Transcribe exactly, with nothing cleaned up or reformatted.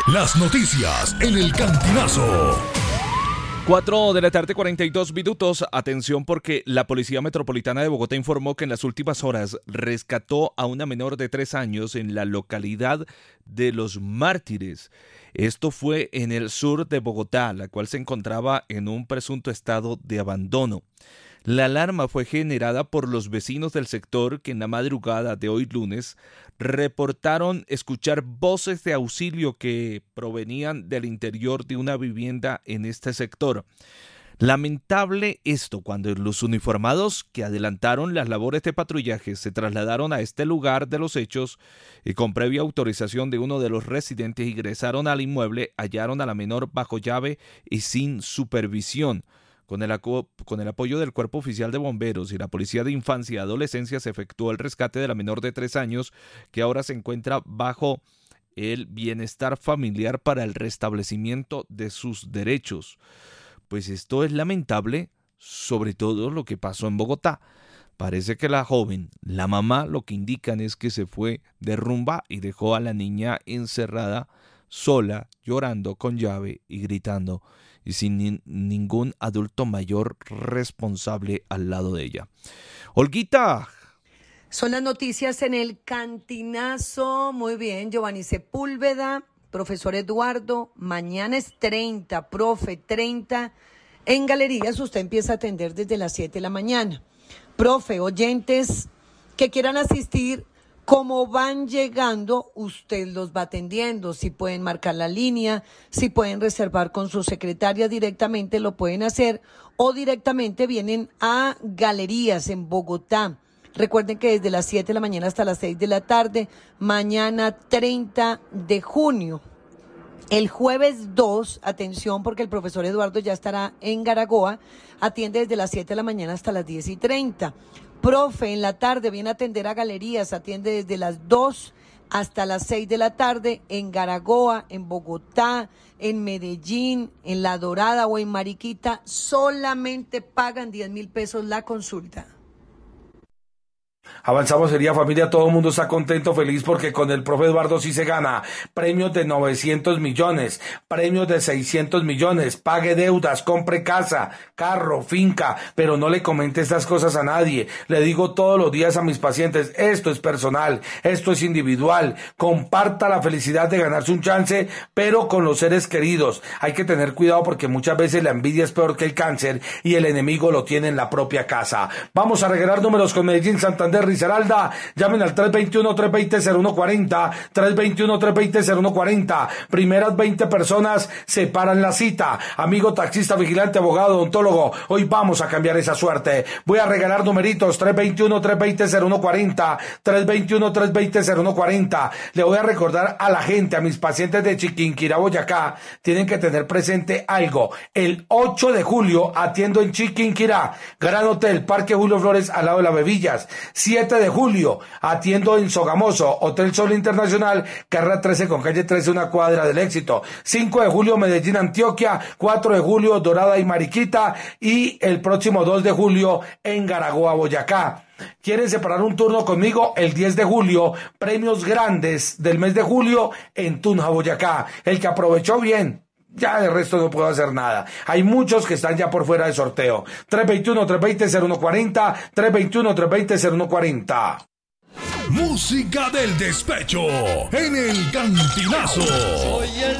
Las noticias en el Cantinazo. cuatro de la tarde, cuarenta y dos minutos. Atención porque la Policía Metropolitana de Bogotá informó que en las últimas horas rescató a una menor de tres años en la localidad de Los Mártires. Esto fue en el sur de Bogotá, la cual se encontraba en un presunto estado de abandono. La alarma fue generada por los vecinos del sector que en la madrugada de hoy lunes reportaron escuchar voces de auxilio que provenían del interior de una vivienda en este sector. Lamentable esto cuando los uniformados que adelantaron las labores de patrullaje se trasladaron a este lugar de los hechos y con previa autorización de uno de los residentes ingresaron al inmueble, hallaron a la menor bajo llave y sin supervisión. Con el, con el apoyo del Cuerpo Oficial de Bomberos y la Policía de Infancia y Adolescencia se efectuó el rescate de la menor de tres años que ahora se encuentra bajo el bienestar familiar para el restablecimiento de sus derechos. Pues esto es lamentable, sobre todo lo que pasó en Bogotá. Parece que la joven, la mamá, lo que indican es que se fue de rumba y dejó a la niña encerrada, sola, llorando con llave y gritando, y sin ni- ningún adulto mayor responsable al lado de ella. Olguita. Son las noticias en el Cantinazo. Muy bien, Giovanni Sepúlveda, profesor Eduardo. Mañana es treinta, profe, treinta. En galerías usted empieza a atender desde las siete de la mañana. Profe, oyentes que quieran asistir, como van llegando, usted los va atendiendo. Si pueden marcar la línea, si pueden reservar con su secretaria directamente, lo pueden hacer. O directamente vienen a Galerías en Bogotá. Recuerden que desde las siete de la mañana hasta las seis de la tarde, mañana treinta de junio. El jueves dos, atención porque el profesor Eduardo ya estará en Garagoa, atiende desde las siete de la mañana hasta las diez y treinta. Profe, en la tarde viene a atender a Galerías, atiende desde las dos hasta las seis de la tarde en Garagoa, en Bogotá, en Medellín, en La Dorada o en Mariquita. Solamente pagan diez mil pesos la consulta. Avanzamos, sería familia, todo el mundo está contento, feliz porque con el profe Eduardo sí se gana premios de novecientos millones, premios de seiscientos millones, pague deudas, compre casa, carro, finca, pero no le comente estas cosas a nadie. Le digo todos los días a mis pacientes, esto es personal, esto es individual, comparta la felicidad de ganarse un chance, pero con los seres queridos. Hay que tener cuidado porque muchas veces la envidia es peor que el cáncer y el enemigo lo tiene en la propia casa. Vamos a regalar números con Medellín, Santander, Risaralda. Llamen al tres dos uno, tres dos cero, cero uno cuatro cero, tres dos uno, tres dos cero, cero uno cuatro cero. Primeras veinte personas separan la cita. Amigo taxista, vigilante, abogado, odontólogo, hoy vamos a cambiar esa suerte. Voy a regalar numeritos, tres dos uno, tres dos cero, cero uno cuatro cero, tres dos uno, tres dos cero, cero uno cuatro cero. Le voy a recordar a la gente, a mis pacientes de Chiquinquirá, Boyacá, tienen que tener presente algo. El ocho de julio atiendo en Chiquinquirá, Gran Hotel, Parque Julio Flores, al lado de las Bebillas. siete de julio atiendo en Sogamoso, Hotel Sol Internacional, carrera trece con calle trece, una cuadra del Éxito. cinco de julio Medellín, Antioquia. cuatro de julio Dorada y Mariquita, y el próximo dos de julio en Garagoa, Boyacá. ¿Quieren separar un turno conmigo? El diez de julio, premios grandes del mes de julio en Tunja, Boyacá. El que aprovechó bien, ya de resto no puedo hacer nada. Hay muchos que están ya por fuera de sorteo. tres dos uno, tres dos cero, cero uno cuatro cero, tres dos uno, tres dos cero, cero uno cuatro cero. Música del despecho en el Cantinazo. Oye,